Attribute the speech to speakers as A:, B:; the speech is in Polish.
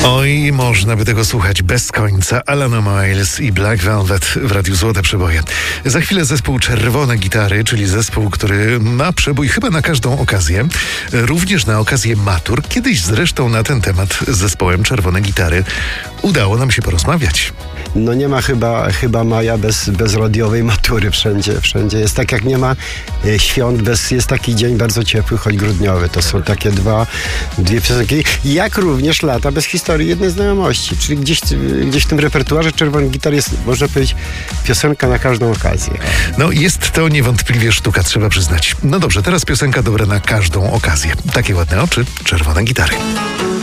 A: Oj, można by tego słuchać bez końca. Alana Miles i Black Velvet w Radiu Złote Przeboje. Za chwilę zespół Czerwone Gitary, czyli zespół, który ma przebój chyba na każdą okazję. Również na okazję matur. Kiedyś zresztą na ten temat z zespołem Czerwone Gitary udało nam się porozmawiać.
B: No nie ma chyba maja bez radiowej matury wszędzie. Jest tak, jak nie ma świąt, jest taki dzień bardzo ciepły, choć grudniowy. To są takie dwie piosenki. Jak również lata bez historii jednej znajomości. Czyli gdzieś w tym repertuarze Czerwonych Gitar jest, można powiedzieć, piosenka na każdą okazję.
A: No jest to niewątpliwie sztuka, trzeba przyznać. No dobrze, teraz piosenka dobra na każdą okazję. Takie ładne oczy, Czerwone Gitary.